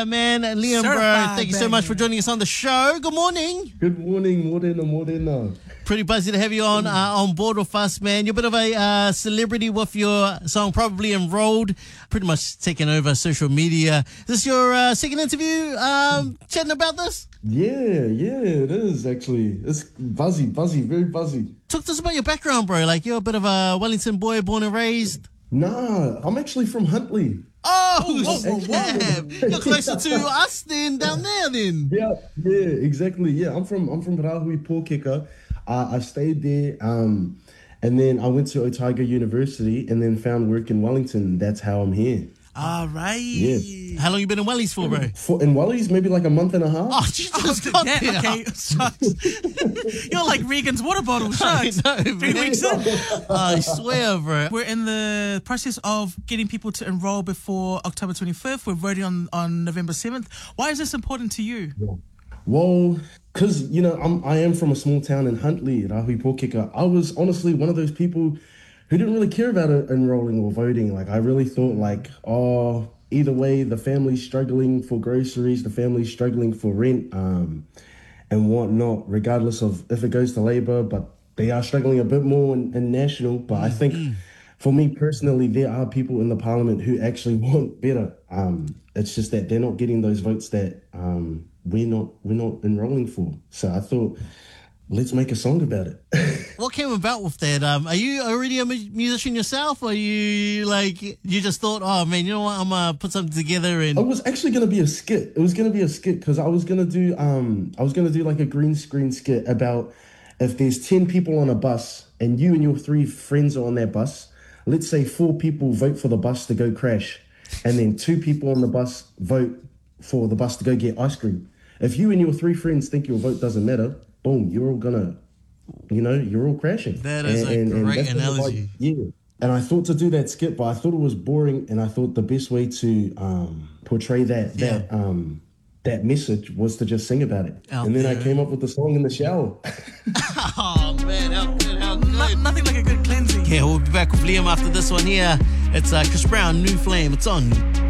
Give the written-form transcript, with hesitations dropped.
banger, man. Liam, bro, thank you so much for joining us on the show. Good morning. Good morning, morena. Pretty buzzy to have you on board with us, man. You're a bit of a celebrity with your song Probably Enrolled, pretty much taking over social media. Is this your second interview chatting about this? Yeah, it is actually. It's buzzy, very buzzy. Talk to us about your background, bro. Like, you're a bit of a Wellington boy, born and raised. Nah, I'm actually from Huntley. Damn. You're closer to us than down there then. Yeah, exactly. Yeah, I'm from Rahui Pōkeka. I stayed there, and then I went to Otago University and then found work in Wellington. That's how I'm here. All right. Yeah. How long you been in Wellies for, bro? In Wellies, maybe like a month and a half. Oh, you just got there. Okay, shucks. You're like Regan's water bottle, shucks. I know, 3 weeks in. I swear, bro. We're in the process of getting people to enroll before October 25th. We're voting on November 7th. Why is this important to you? Well, because, I am from a small town in Huntley, Rahui Pōkeka. I was honestly one of those people who didn't really care about enrolling or voting. Like, I really thought either way, the family's struggling for groceries, the family's struggling for rent, and whatnot, regardless of if it goes to Labour, but they are struggling a bit more in National. But I think for me personally, there are people in the parliament who actually want better. It's just that they're not getting those votes that we're not enrolling for. So I thought, let's make a song about it. What came about with that? Are you already a musician yourself, or you just thought, oh man, you know what, I'm gonna put something together? And it was actually gonna be a skit. It was gonna be a skit because I was gonna do like a green screen skit about if there's 10 people on a bus and you and your 3 friends are on that bus. Let's say 4 people vote for the bus to go crash, and then 2 people on the bus vote for the bus to go get ice cream. If you and your 3 friends think your vote doesn't matter, boom, you're all gonna, you're all crashing. That is a great analogy. And I thought to do that skit, but I thought it was boring, and I thought the best way to portray that message was to just sing about it. And then I came up with the song in the shower. Oh man, how good. Nothing like a good cleansing. Yeah, we'll be back with Liam after this one here. It's Chris Brown, New Flame. It's on